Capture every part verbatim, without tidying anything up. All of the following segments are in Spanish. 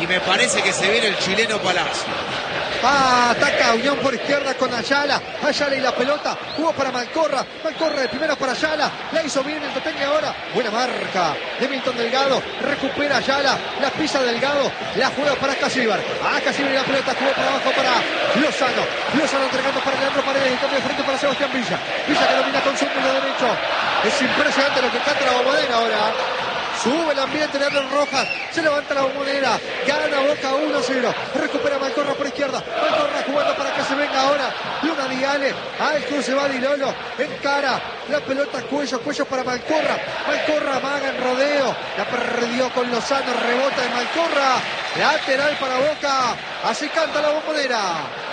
y me parece que se viene el chileno Palacio. Ah, ataca Unión por izquierda con Ayala. Ayala y la pelota. Jugó para Malcorra. Malcorra de primera para Ayala. La hizo bien el Tatengue ahora. Buena marca de Milton Delgado. Recupera Ayala. La pisa Delgado. La juega para Casíbar. Ah, Casíbar y la pelota. Jugó para abajo para Lozano. Lozano entregando para Leandro Paredes. Y cambio de frente para Sebastián Villa. Villa que domina con su medio derecho. Es impresionante lo que canta la Bombonera ahora. Sube el ambiente, Leandro Rojas, se levanta la Bombonera, gana Boca uno a cero, recupera Malcorra por izquierda, Malcorra jugando para que se venga ahora, Luna Viale, al cruce va Di Lolo, encara, la pelota cuello, cuello para Malcorra, Malcorra amaga en rodeo, la perdió con Lozano, rebota de Malcorra, lateral para Boca, así canta la Bombonera.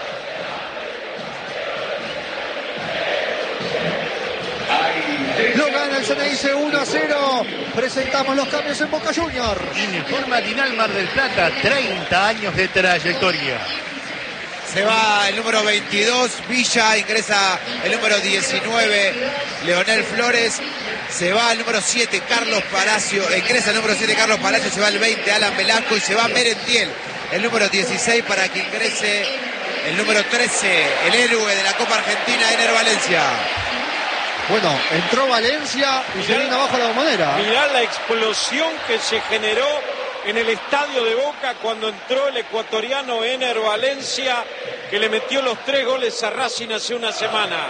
Lo gana el Ceneice uno a cero. Presentamos los cambios en Boca Juniors. Informa Dinal Mar del Plata, treinta años de trayectoria. Se va el número veintidós, Villa, ingresa el número diecinueve, Leonel Flores. Se va el número siete, Carlos Palacio, ingresa el número siete, Carlos Palacio. Se va el veinte, Alan Velasco, y se va Merentiel, el número dieciséis, para que ingrese el número trece, el héroe de la Copa Argentina, Ener Valencia. Bueno, entró Valencia y mirá, se viene abajo la Bombonera. Mirá la explosión que se generó en el estadio de Boca cuando entró el ecuatoriano Ener Valencia, que le metió los tres goles a Racing hace una semana.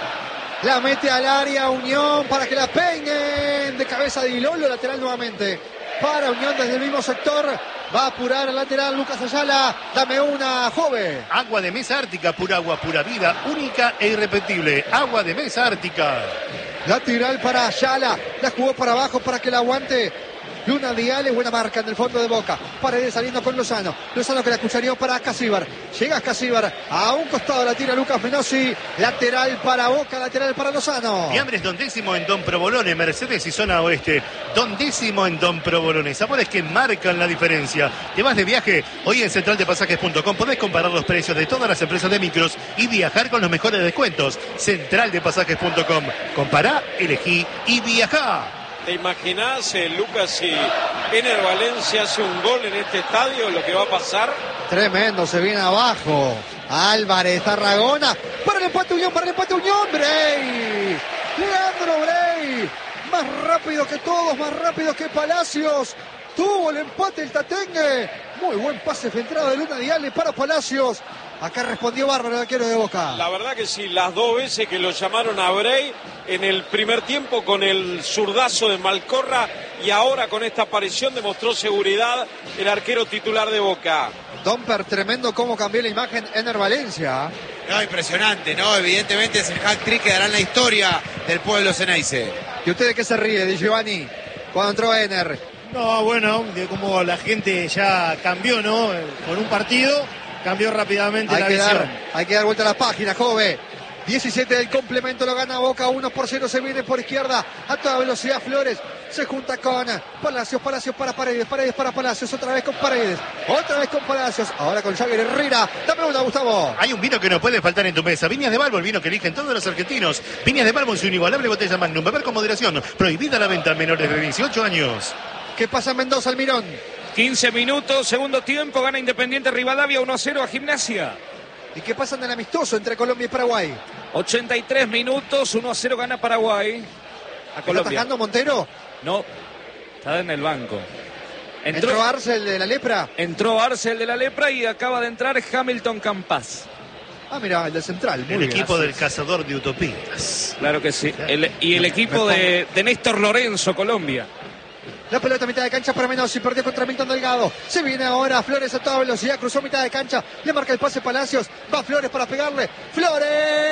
La mete al área Unión para que la peinen de cabeza de Di Lolo, lateral nuevamente para Unión desde el mismo sector. Va a apurar el lateral Lucas Ayala. Dame una, joven. Agua de Mesa Ártica, pura agua, pura vida, única e irrepetible. Agua de Mesa Ártica. Lateral para Ayala. La jugó para abajo para que la aguante Luna Viale, buena marca en el fondo de Boca. Paredes saliendo con Lozano. Lozano que la cuchareó para Casíbar. Llega Casíbar. A un costado la tira Lucas Menossi. Lateral para Boca, lateral para Lozano. Fiambres Don Décimo en Don Provolone, Mercedes y zona oeste. Don Décimo en Don Provolone. Sabores que marcan la diferencia. Te vas de viaje. Hoy en central de pasajes punto com podés comparar los precios de todas las empresas de micros y viajar con los mejores descuentos. central de pasajes punto com. Compará, elegí y viajá. ¿Te imaginás, eh, Lucas, si Ener Valencia hace un gol en este estadio, lo que va a pasar? Tremendo, se viene abajo. Álvarez, Tarragona. Para el empate Unión, para el empate Unión. Bray. Leandro Bray. Más rápido que todos, más rápido que Palacios. Tuvo el empate el Tatengue. Muy buen pase filtrado de Luna Viale para Palacios. Acá respondió bárbaro el arquero de Boca. La verdad que sí, las dos veces que lo llamaron a Bray, en el primer tiempo con el zurdazo de Malcorra y ahora con esta aparición demostró seguridad el arquero titular de Boca. Domper, tremendo cómo cambió la imagen Ener Valencia. No, impresionante, ¿no? Evidentemente es el hat-trick que dará en la historia del pueblo Ceneice. ¿Y usted de qué se ríe, Di Giovanni, cuando entró Ener? No, bueno, de cómo la gente ya cambió, ¿no? Por un partido, cambió rápidamente hay la que visión. Dar, hay que dar vuelta a la página, joven. diecisiete del complemento, lo gana Boca, uno por cero, se viene por izquierda, a toda velocidad Flores, se junta con Palacios, Palacios para Paredes, Paredes para Palacios, otra vez con Paredes, otra vez con Palacios, ahora con Jagger Herrera, dame una, Gustavo. Hay un vino que no puede faltar en tu mesa, Viñas de Balbo, el vino que eligen todos los argentinos. Viñas de Balbo en su inigualable botella Magnum, beber con moderación, prohibida la venta a menores de dieciocho años. ¿Qué pasa en Mendoza, Almirón? quince minutos, segundo tiempo, gana Independiente Rivadavia uno a cero a Gimnasia. ¿Y qué pasa en el amistoso entre Colombia y Paraguay? ochenta y tres minutos, uno a cero gana Paraguay a Colombia. ¿Está atajando Montero? No, está en el banco. Entró, ¿Entró Arcel de la Lepra? Entró Arcel de la Lepra y acaba de entrar Hamilton Campas. Ah, mira, el de Central. Muy el bien, equipo así. del cazador de utopías. Claro que sí. El, y el equipo de, de Néstor Lorenzo, Colombia. La pelota a mitad de cancha para Menossi, perdió contra Milton Delgado. Se viene ahora Flores a toda velocidad, cruzó mitad de cancha, le marca el pase Palacios, va Flores para pegarle. ¡Flores!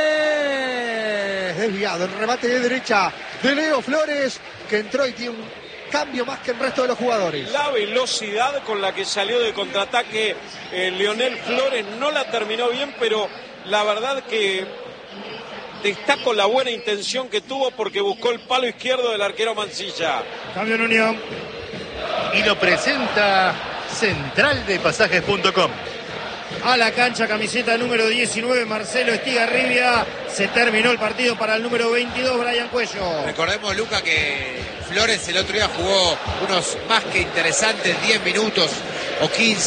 Desviado, el remate de derecha de Leo Flores, que entró y tiene un cambio más que el resto de los jugadores. La velocidad con la que salió de contraataque eh, Leonel Flores no la terminó bien, pero la verdad que destaco la buena intención que tuvo porque buscó el palo izquierdo del arquero Mancilla. Cambio en Unión. Y lo presenta central de pasajes punto com. A la cancha, camiseta número diecinueve, Marcelo Estigarribia. Se terminó el partido para el número veintidós, Brian Cuello. Recordemos, Luca, que Flores el otro día jugó unos más que interesantes diez minutos o quince.